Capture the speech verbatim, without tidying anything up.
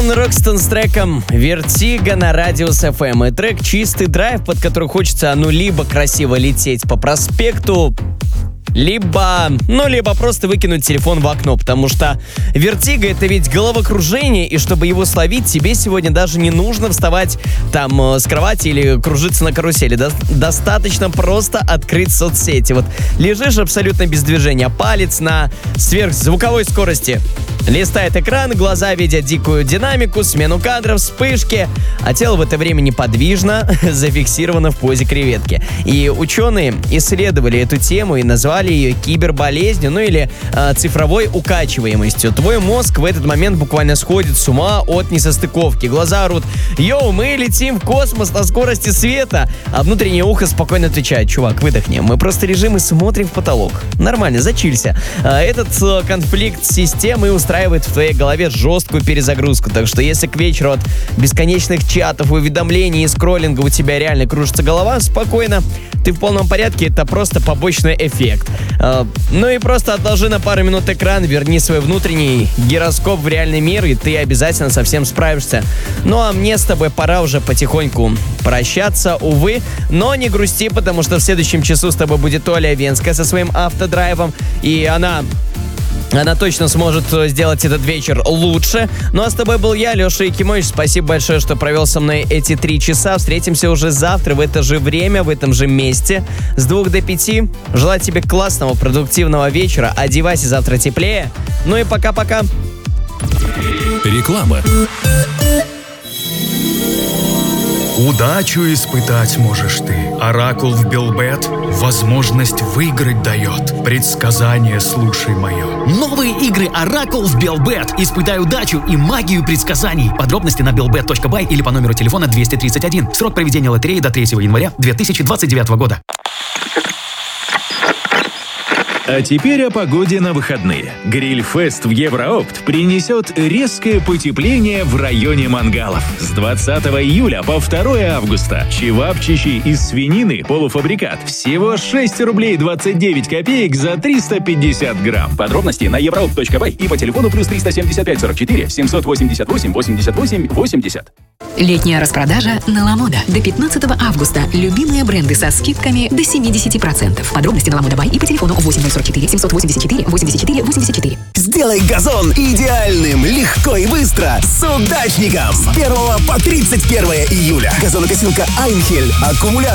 Рокстон с треком «Вертиго» на Радиус эф эм. И трек «Чистый драйв», под который хочется, ну, либо красиво лететь по проспекту, либо, ну, либо просто выкинуть телефон в окно, потому что «Вертиго» — это ведь головокружение, и чтобы его словить, тебе сегодня даже не нужно вставать там с кровати или кружиться на карусели. До- достаточно просто открыть соцсети. Вот лежишь абсолютно без движения, палец на сверхзвуковой скорости листает экран, глаза видят дикую динамику, смену кадров, вспышки, а тело в это время неподвижно зафиксировано в позе креветки. И ученые исследовали эту тему и назвали ее киберболезнью, ну или э, цифровой укачиваемостью. Твой мозг в этот момент буквально сходит с ума от несостыковки. Глаза орут: «Йоу, мы летим в космос на скорости света!» А внутреннее ухо спокойно отвечает: «Чувак, выдохни, мы просто лежим и смотрим в потолок. Нормально, зачилься». А этот э, конфликт системы устраивает в твоей голове жесткую перезагрузку. Так что если к вечеру от бесконечных чатов, уведомлений и скроллинга у тебя реально кружится голова, спокойно, ты в полном порядке, это просто побочный эффект. Э, ну и просто отложи на пару минут экран, верни свой внутренний гироскоп в реальный мир, и ты обязательно со всем справишься. Ну а мне с тобой пора уже потихоньку прощаться, увы, но не грусти, потому что в следующем часу с тобой будет Оля Венская со своим автодрайвом, и она... Она точно сможет сделать этот вечер лучше. Ну а с тобой был я, Леша Якимович. Спасибо большое, что провел со мной эти три часа. Встретимся уже завтра в это же время, в этом же месте, с двух до пяти. Желаю тебе классного, продуктивного вечера. Одевайся завтра теплее. Ну и пока-пока. Реклама. Удачу испытать можешь ты. Оракул в Белбет возможность выиграть дает. Предсказание слушай мое. Новые игры Оракул в Белбет. Испытай удачу и магию предсказаний. Подробности на белбет точка бай или по номеру телефона двести тридцать один. Срок проведения лотереи до третьего января две тысячи двадцать девятого года. А теперь о погоде на выходные. Грильфест в Евроопт принесет резкое потепление в районе мангалов. С двадцатого июля по второго августа чевапчичи из свинины полуфабрикат всего шесть рублей двадцать девять копеек за триста пятьдесят грамм. Подробности на евроопт точка бай и по телефону плюс триста семьдесят пять сорок четыре семьсот восемьдесят восемь восемьдесят восемь восемьдесят. Летняя распродажа на Ламода. До пятнадцатого августа. Любимые бренды со скидками до семьдесят процентов. Подробности на Ламода Бай и по телефону восемь ноль сорок четыре семьсот восемьдесят четыре восемьдесят четыре восемьдесят четыре. Сделай газон идеальным, легко и быстро с удачником. С первого по тридцать первое июля. Газонокосилка Айнхель. Аккумулятор.